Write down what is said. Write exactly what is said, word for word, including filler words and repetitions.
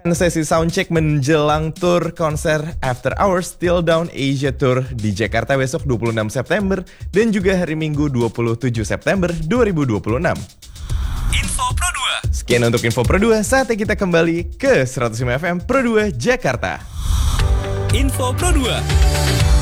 Sesi soundcheck menjelang tur konser After Hours Till Down Asia Tour di Jakarta besok dua puluh enam September dan juga hari Minggu dua puluh tujuh September dua ribu dua puluh enam. Info Pro dua. Sekian untuk Info Pro dua, saatnya kita kembali ke seratus lima F M Pro dua Jakarta. Info Pro dua.